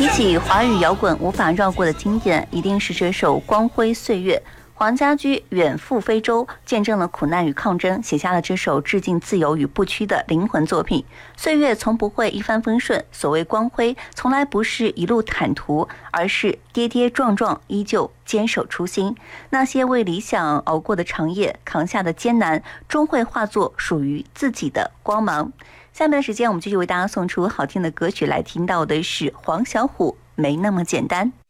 提起华语摇滚无法绕过的经典，一定是这首《光辉岁月》。黄家驹远赴非洲，见证了苦难与抗争，写下了这首致敬自由与不屈的灵魂作品。岁月从不会一帆风顺，所谓光辉，从来不是一路坦途，而是跌跌撞撞，依旧坚守初心。那些为理想熬过的长夜，扛下的艰难，终会化作属于自己的光芒。下面的时间，我们继续为大家送出好听的歌曲，来听到的是黄小琥《没那么简单》。